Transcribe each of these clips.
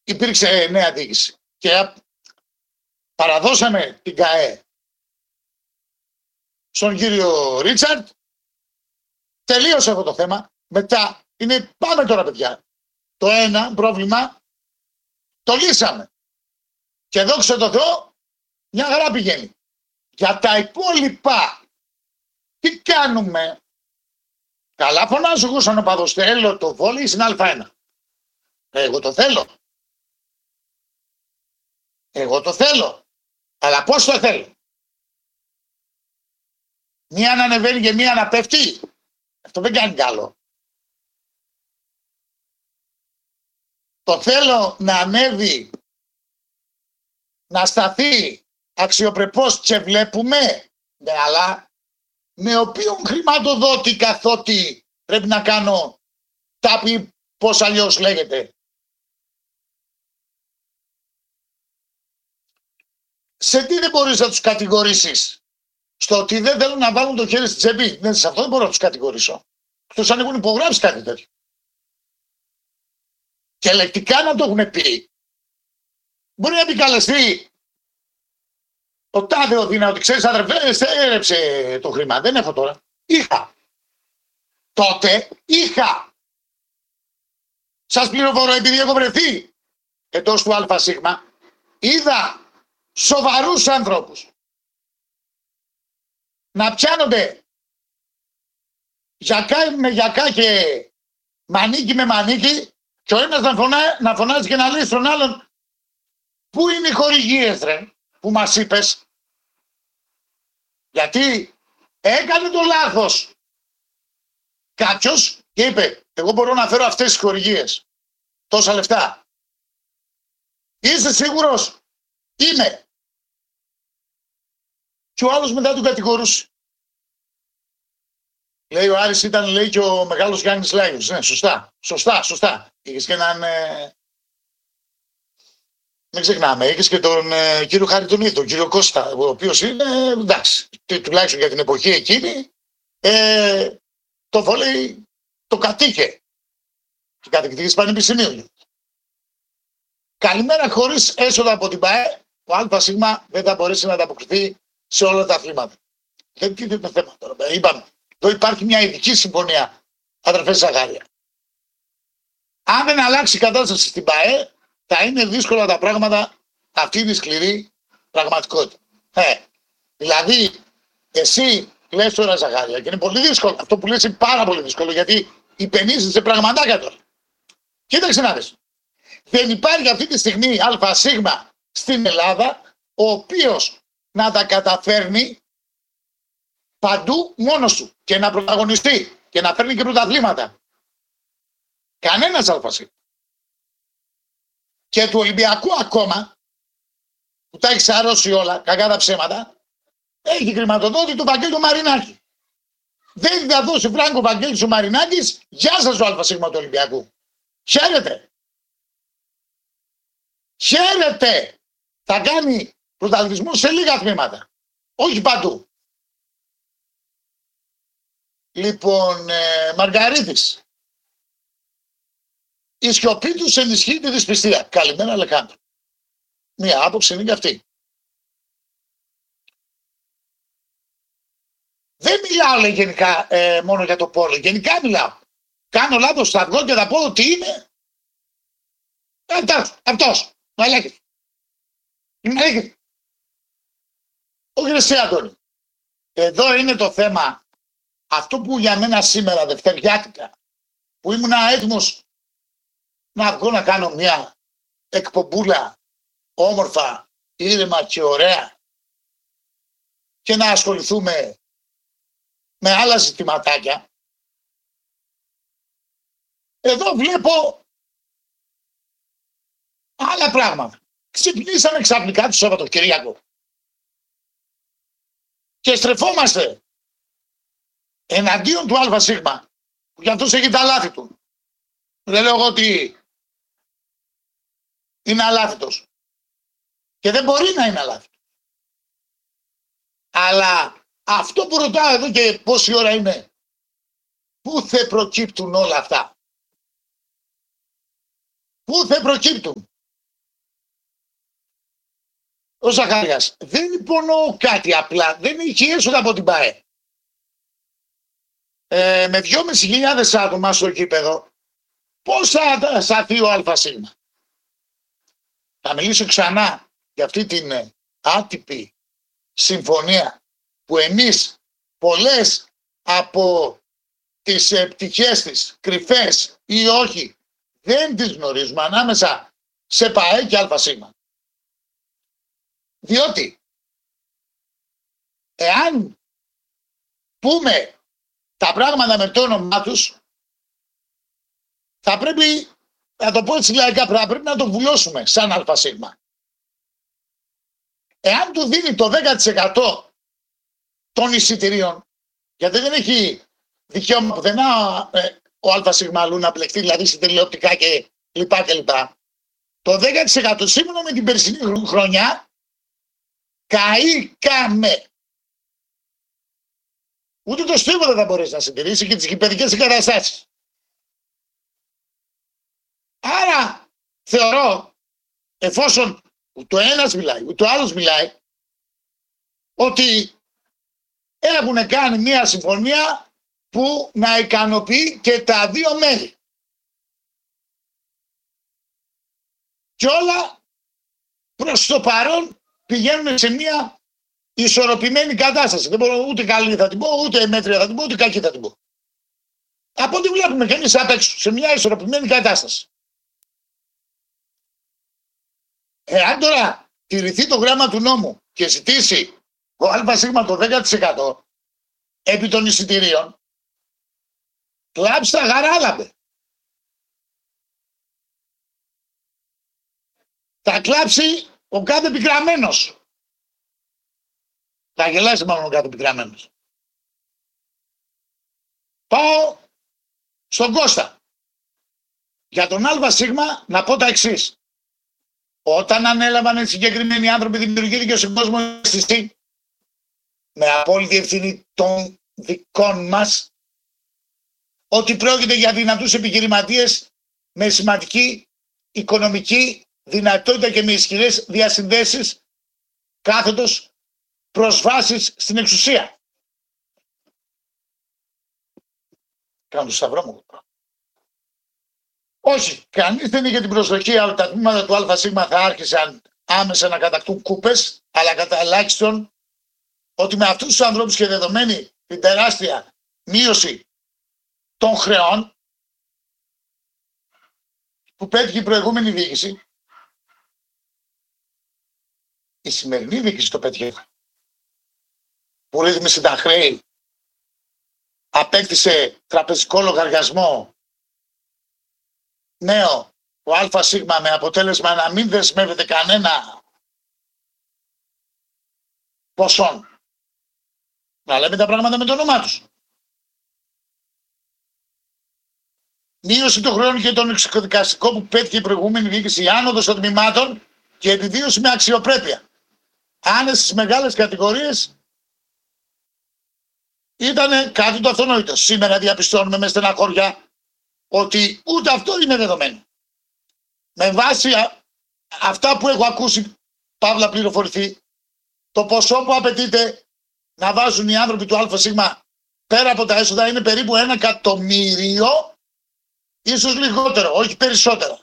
υπήρξε νέα διοίκηση και παραδώσαμε την ΚΑΕ στον κύριο Ρίτσαρντ, τελείωσε αυτό το θέμα. Μετά πάμε τώρα παιδιά. Το ένα πρόβλημα το λύσαμε. Και δόξα τω Θεώ, μια χαρά πηγαίνει. Για τα υπόλοιπα, τι κάνουμε? Καλά φωνάζω εγώ σαν οπαδός, θέλω το βόλεϊ στην Α1. Εγώ το θέλω. Εγώ το θέλω. Αλλά πώς το θέλω? Μία να ανεβαίνει και μία να πέφτει. Αυτό δεν κάνει καλό. Το θέλω να ανέβει, να σταθεί αξιοπρεπώς και βλέπουμε, ναι, αλλά με οποίον χρηματοδότη καθότι πρέπει να κάνω τάπη, πώς αλλιώς λέγεται. Σε τι δεν μπορείς να τους κατηγορήσεις? Στο ότι δεν θέλουν να βάλουν το χέρι στη τσέπη. Ναι, σε αυτό δεν μπορώ να τους κατηγορήσω. Εκτός αν έχουν υπογράψει κάτι τέτοιο. Και λεκτικά να το έχουν πει. Μπορεί να επικαλεστεί ο τάδε ο Δίνα, ότι ξέρεις αδερφέ, έρεψε το χρήμα. Δεν έχω τώρα. Είχα. Τότε είχα. Σας πληροφορώ, επειδή έχω βρεθεί εντός του ΑΣ, είδα σοβαρούς ανθρώπους να πιάνονται γιακά με γιακά και μανίκι με μανίκι και ο ένας να φωνάζει και να λέει στον άλλον, πού είναι οι χορηγίες ρε που μας είπες? Γιατί έκανε το λάθος κάποιος και είπε, εγώ μπορώ να φέρω αυτές τις χορηγίες, τόσα λεφτά. Είσαι σίγουρος? Είμαι. Και ο άλλος μετά του κατηγορούσε. Λέει ο Άρης ήταν, λέει, και ο μεγάλος Γιάννης Λάγιος. Ναι, σωστά. Είχες και έναν... μην ξεχνάμε, είχες και τον κύριο Χαριτονίδη, τον κύριο Κώστα, ο οποίος είναι, εντάξει, τουλάχιστον για την εποχή εκείνη, το βόλεϊ το κατήχε. Και καθηγητής πανεπιστημίου. Καλημέρα, χωρίς έσοδα από την ΠΑΕ, ο ΑΣ δεν θα μπορέσει να ανταποκριθεί σε όλα τα αθλήματα. Δεν είναι το θέμα τώρα. Είπαμε, εδώ υπάρχει μια ειδική συμφωνία, αδερφές Ζαγάρια. Αν δεν αλλάξει η κατάσταση στην ΠΑΕ, θα είναι δύσκολα τα πράγματα, αυτή είναι η σκληρή πραγματικότητα. Δηλαδή, εσύ λες τώρα Ζαγάρια και είναι πολύ δύσκολο. Αυτό που λες είναι πάρα πολύ δύσκολο, γιατί υπενήσεις σε πραγματάκια τώρα. Κοίταξε να δεις. Δεν υπάρχει αυτή τη στιγμή ΑΣ στην Ελλάδα, ο οποίος να τα καταφέρνει παντού μόνος του και να πρωταγωνιστεί και να φέρνει και πρωταθλήματα. Κανένας ΑΣ. Και του Ολυμπιακού ακόμα, που τα έχει σαρώσει όλα, κακά τα ψέματα, έχει χρηματοδότη του Βαγγέλη Μαρινάκη. Δεν θα δώσει φράγκο ο Βαγγέλης ο Μαρινάκης, γεια σας το ΑΣ του Ολυμπιακού. Χαίρετε. Χαίρετε. Θα κάνει πρωταθλητισμό σε λίγα τμήματα. Όχι παντού. Λοιπόν, Μαργαρίτης. Η σιωπή τους ενισχύει τη δυσπιστία. Καλημέρα, Αλεχάνδρου. Μία άποψη είναι και αυτή. Δεν μιλάω, λέει, γενικά μόνο για το πόλο. Γενικά μιλάω. Κάνω λάθος, θα βγω και θα πω ότι είναι αυτός. Μαλάκης. Μαλάκης. Όχι ρε εσύ, Αντώνη. Εδώ είναι το θέμα. Αυτό που για μένα σήμερα δευτεριάτικα, που ήμουν έτοιμος να βγω να κάνω μια εκπομπούλα όμορφα, ήρεμα και ωραία και να ασχοληθούμε με άλλα ζητηματάκια. Εδώ βλέπω άλλα πράγματα. Ξυπνήσαμε ξαφνικά το Σαββατοκυριακό και στρεφόμαστε εναντίον του ΑΣ, που για αυτός έχει τα λάθη του. Δεν λέω εγώ ότι είναι αλάθητος. Και δεν μπορεί να είναι αλάθητος. Αλλά αυτό που ρωτάω εδώ και πόση ώρα είναι, πού θα προκύπτουν όλα αυτά? Πού θα προκύπτουν? ο Ζαχάριας, δεν υπονοώ κάτι απλά, δεν είχε έσοδα από την ΠΑΕ. Με 2.500 άτομα στο γήπεδο, πώς θα σταθεί ο ΑΣ? Θα μιλήσω ξανά για αυτή την άτυπη συμφωνία που εμείς πολλές από τις πτυχές της, κρυφές ή όχι, δεν τις γνωρίζουμε ανάμεσα σε ΠΑΕ και ΑΣ. Διότι εάν πούμε τα πράγματα με το όνομά τους, θα πρέπει, να το πω έτσι λαϊκά, θα πρέπει να το βουλώσουμε σαν ΑΣ. Εάν του δίνει το 10% των εισιτηρίων, γιατί δεν έχει δικαίωμα πουθενά ο ΑΣ αλλού να μπλεχτεί, δηλαδή σε τηλεοπτικά και λοιπά και λοιπά, το 10% σύμφωνα με την περσινή χρονιά καήκαμε. Ούτε το στίβο δεν θα μπορέσει να συντηρήσει και τις γηπεδικές εγκαταστάσεις. Άρα θεωρώ, εφόσον ούτε ο ένας μιλάει, ούτε ο άλλος μιλάει, ότι έχουν κάνει μια συμφωνία που να ικανοποιεί και τα δύο μέρη. Και όλα προς το παρόν πηγαίνουν σε μια ισορροπημένη κατάσταση. Δεν μπορώ ούτε καλή θα την πω, ούτε μέτρια θα την πω, ούτε κακή θα την πω. Από ό,τι βλέπουμε και εμείς απ' έξω, σε μια ισορροπημένη κατάσταση. Εάν τώρα τηρηθεί το γράμμα του νόμου και ζητήσει ο ΑΣ το 10% επί των εισιτηρίων, κλάψτε τα γαράλαμπε. Θα κλάψει ο κάθε πικραμένος. Θα γελάσει μάλλον ο κάθε πικραμένος. Πάω στον Κώστα. Για τον ΑΣ να πω τα εξής. Όταν ανέλαβαν οι συγκεκριμένοι άνθρωποι, δημιουργήθηκε στον κόσμο αίσθηση, με απόλυτη ευθύνη των δικών μας, ότι πρόκειται για δυνατούς επιχειρηματίες με σημαντική οικονομική δυνατότητα και με ισχυρές διασυνδέσεις, κάθετος προσβάσεις στην εξουσία. Κάνω το σταυρό μου. Όχι, κανείς δεν είχε την προσοχή, αλλά τα τμήματα του ΑΣ θα άρχισαν άμεσα να κατακτούν κούπες, αλλά κατά ελάχιστον ότι με αυτούς τους ανθρώπους και δεδομένη την τεράστια μείωση των χρεών που πέτυχε η προηγούμενη διοίκηση, η σημερινή διοίκηση το πέτυχε. Που ρύθμισε τα χρέη, απέκτησε τραπεζικό λογαριασμό νέο ο ΑΣ με αποτέλεσμα να μην δεσμεύεται κανένα ποσό. Να λέμε τα πράγματα με το όνομά τους. Μείωση των χρεών και των εξοδικαστικών που πέτυχε η προηγούμενη διοίκηση, η άνοδος των τμήματων και επιβίωση με αξιοπρέπεια. Άνεση στις μεγάλες κατηγορίες ήταν κάτι το αυτονόητο. Σήμερα διαπιστώνουμε με στεναχώρια ότι ούτε αυτό είναι δεδομένο. Με βάση αυτά που έχω ακούσει, παύλα πληροφορηθεί, το ποσό που απαιτείται να βάζουν οι άνθρωποι του ΑΣ πέρα από τα έσοδα είναι περίπου 1 εκατομμύριο, ίσως λιγότερο, όχι περισσότερα.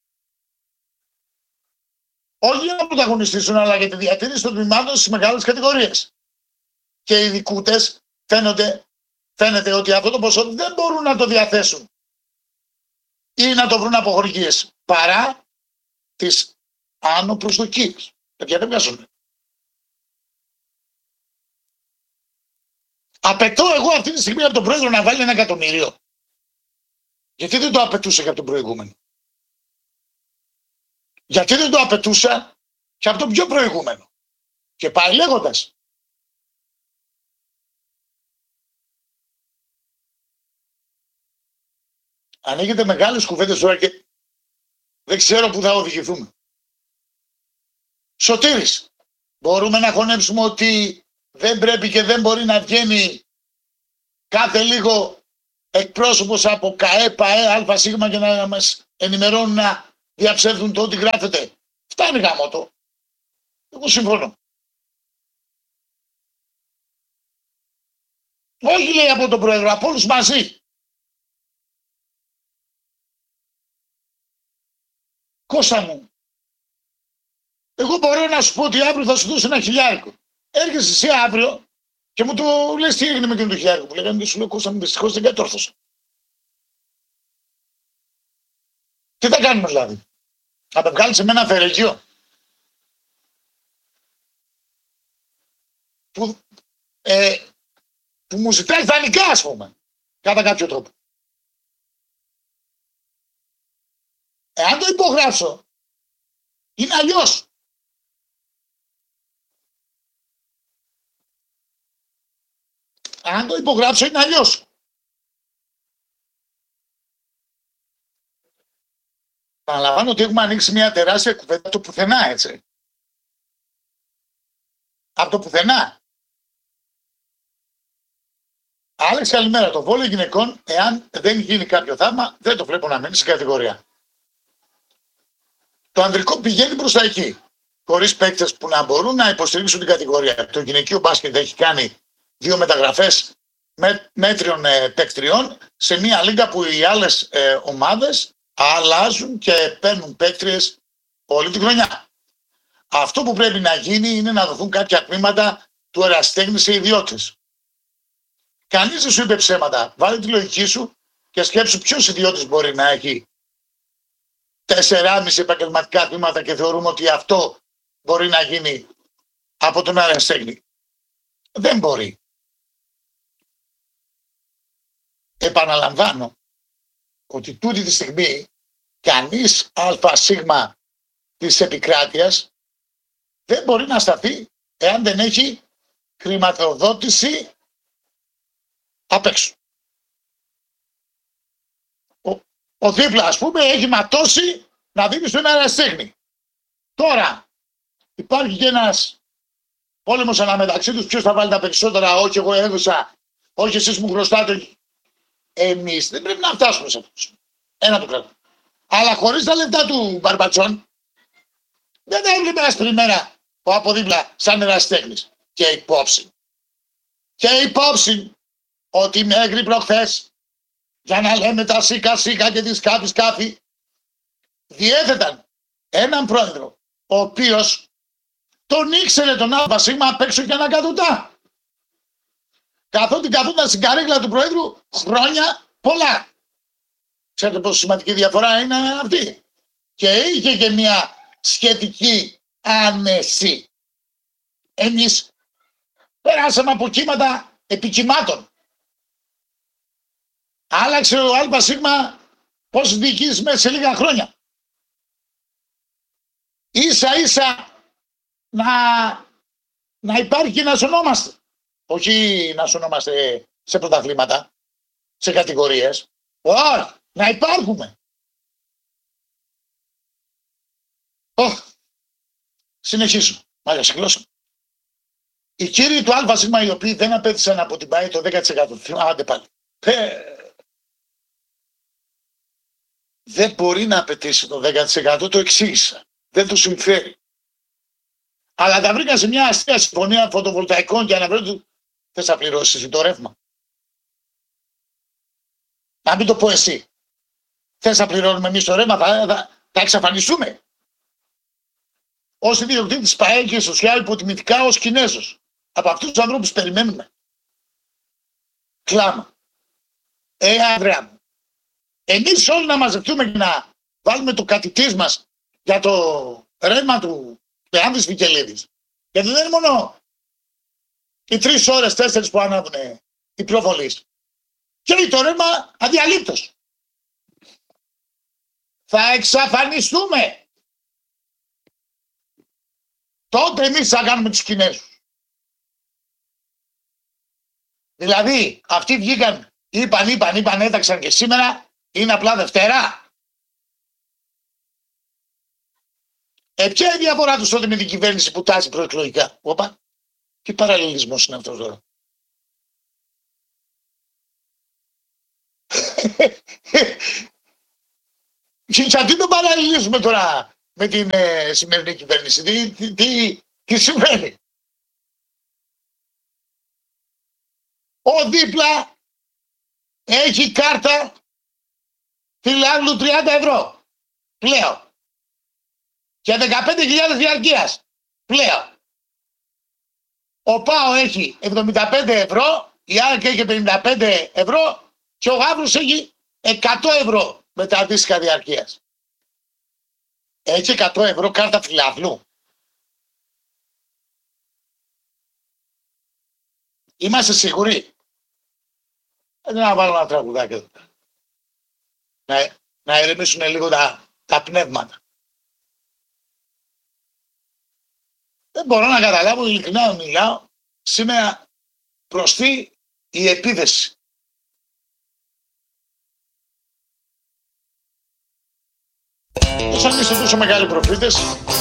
Όχι για να πρωταγωνιστήσουν, αλλά για τη διατήρηση των τμήματων στις μεγάλες κατηγορίες. Και οι δικούτες φαίνεται ότι αυτό το ποσό δεν μπορούν να το διαθέσουν ή να το βρουν από χορηγίες, παρά τις άνω προσδοκίες. Παιδιά δεν βγάζουν. Απαιτώ εγώ αυτή τη στιγμή από τον πρόεδρο να βάλει 1 εκατομμύριο. Γιατί δεν το απαιτούσε και από τον προηγούμενο? Γιατί δεν το απαιτούσα και από τον πιο προηγούμενο? Και πάει λέγοντας. Ανοίγεται μεγάλες κουβέντες τώρα και δεν ξέρω που θα οδηγηθούμε. Σωτήρης, μπορούμε να χωνέψουμε ότι δεν πρέπει και δεν μπορεί να βγαίνει κάθε λίγο εκπρόσωπος από ΚΑΕ, ΠΑΕ, ΑΣ και να μας ενημερώνουν, να διαψεύδουν το ότι γράφεται? Φτάνει γάμο το. Εγώ συμφωνώ. Όχι λέει από τον Πρόεδρο, από όλους μαζί. Κώστα μου, εγώ μπορώ να σου πω ότι αύριο θα σου δώσω ένα χιλιάρικο. Έρχεσαι εσύ αύριο και μου το λες τι έγινε με εκείνο το χιλιάρικο που λέγανε και σου λέω Κώστα μου δυστυχώς δεν κατόρθωσα. Τι θα κάνουμε δηλαδή, θα με βγάλεις σε μένα φερεγγείο που μου ζητάει δανεικά ας πούμε, κατά κάποιο τρόπο. Εάν το υπογράψω, είναι αλλιώς. Αν το υπογράψω είναι αλλιώς. Παραλαμβάνω ότι έχουμε ανοίξει μια τεράστια κουβέντα από το πουθενά, έτσι. Από το πουθενά. Άλεξ, καλημέρα. Το βόλεϊ γυναικών, εάν δεν γίνει κάποιο θαύμα, δεν το βλέπω να μείνει στην κατηγορία. Το ανδρικό πηγαίνει προς τα εκεί. Χωρίς παίκτες που να μπορούν να υποστηρίξουν την κατηγορία. Το γυναικείο μπάσκετ έχει κάνει 2 μεταγραφές μέτριων παίκτριών σε μια λίγα που οι άλλες ομάδες αλλάζουν και παίρνουν παίκτριες όλη τη χρονιά. Αυτό που πρέπει να γίνει είναι να δοθούν κάποια τμήματα του ερασιτέχνη σε ιδιώτες. Κανείς δεν σου είπε ψέματα. Βάλε τη λογική σου και σκέψου ποιος ιδιώτης μπορεί να έχει 4,5 επαγγελματικά τμήματα και θεωρούμε ότι αυτό μπορεί να γίνει από τον ερασιτέχνη. Δεν μπορεί. Επαναλαμβάνω ότι τούτη τη στιγμή κανείς ΑΣ της επικράτειας δεν μπορεί να σταθεί εάν δεν έχει χρηματοδότηση απ' έξω. Ο δίπλα ας πούμε έχει ματώσει να δίνει στον ερασιτέχνη. Τώρα υπάρχει και ένας πόλεμος αναμεταξύ τους, ποιος θα βάλει τα περισσότερα, όχι εγώ έδωσα, όχι εσείς μου χρωστάτε. Εμείς δεν πρέπει να φτάσουμε σε αυτό. Ένα το κρατώ. Αλλά χωρίς τα λεφτά του Μπαρμπατσόν δεν θα έβλεπε ασπριμέρα ο από δίπλα σαν ερασιτέχνης. Και υπόψη ότι μέχρι προχθές για να λέμε τα σίκα σίκα και τις κάφη διέθεταν έναν πρόεδρο ο οποίος τον ήξερε τον ΑΣ απ' έξω και ανακατοτά. Καθότι καθόταν στην καρέκλα του Προέδρου χρόνια πολλά. Ξέρετε πόσο σημαντική διαφορά είναι αυτή. Και είχε και μια σχετική άνεση. Εμείς περάσαμε από κύματα επικυμάτων. Άλλαξε ο ΑΣ πώς διοικείς μέσα σε λίγα χρόνια. Ίσα ίσα να υπάρχει και να σωνόμαστε. Όχι να σωνόμαστε σε πρωταθλήματα, σε κατηγορίες. Όχι, να υπάρχουμε. Συνεχίζω. Μάλιστα, γλώσσα. Οι κύριοι του ΑΣ οι οποίοι δεν απέτησαν από την ΠΑΕ το 10%. Άντε πάλι. Δεν μπορεί να απαιτήσει το 10%, το εξήγησα. Δεν του συμφέρει. Αλλά τα βρήκα σε μια αστεία συμφωνία φωτοβολταϊκών και αναβρέτου. Θες να πληρώσεις το ρεύμα. Να μην το πω εσύ. Θες να πληρώνουμε εμείς το ρεύμα, θα εξαφανιστούμε. Ως ιδιοκτήτης ΠΑΕ και Σοσιάλ υποτιμητικά ως Κινέζος. Από αυτούς τους ανθρώπους περιμένουμε. Κλάμα. Ανδρέα μου. Εμείς όλοι να μαζευτούμε και να βάλουμε το κατητής μας για το ρεύμα του Πεάνδης Βικελίδης. Γιατί δεν είναι μόνο οι 3 ώρες, 4 που ανάβουν οι προβολείς. Και το ρεύμα αδιαλείπτως. Θα εξαφανιστούμε. Τότε εμείς θα κάνουμε τους Κινέζους. Δηλαδή αυτοί βγήκαν, είπαν, έταξαν και σήμερα είναι απλά Δευτέρα. Ποια είναι η διαφορά τους τότε με την κυβέρνηση που τάζει προεκλογικά. Οπα, τι παραλληλισμός είναι αυτός τώρα. Γιατί τον παραλληλίζουμε τώρα με την σημερινή κυβέρνηση. Τι σημαίνει? Ο δίπλα έχει κάρτα φιλάνδου 30 ευρώ πλέον και 15.000 διαρκείας πλέον. Ο ΠΑΟ έχει 75 ευρώ, η ΑΕΚ έχει 55 ευρώ και ο Γαύρος έχει 100 ευρώ με τα αντίστοιχα διαρκείας. Έχει 100 ευρώ κάρτα φιλάθλου. Είμαστε σίγουροι? Να βάλω ένα τραγουδάκι εδώ. Να ηρεμήσουν λίγο τα πνεύματα. Δεν μπορώ να καταλάβω, ειλικρινά μιλάω, σήμερα προστεί η επίθεση. Σαν είστε τόσο μεγάλοι προφήτες,